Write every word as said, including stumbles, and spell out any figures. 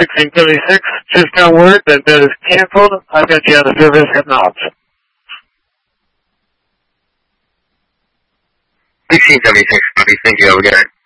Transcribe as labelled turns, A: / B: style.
A: sixteen seventy-six, just got word that that is canceled. I've got you on the service at knobs.
B: sixteen seventy-six, thank you, over there.